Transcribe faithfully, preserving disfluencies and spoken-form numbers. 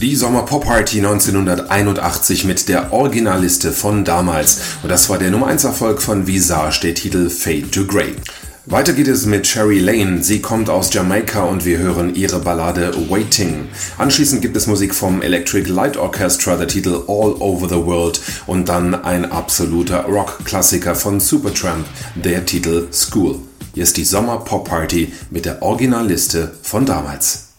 Die Sommer-Pop-Party neunzehnhunderteinundachtzig mit der Originalliste von damals. Und das war der Nummer eins Erfolg von Visage, der Titel Fade to Grey. Weiter geht es mit Sherry Lane. Sie kommt aus Jamaika und wir hören ihre Ballade Waiting. Anschließend gibt es Musik vom Electric Light Orchestra, der Titel All Over the World. Und dann ein absoluter Rock-Klassiker von Supertramp, der Titel School. Hier ist die Sommer-Pop-Party mit der Originalliste von damals.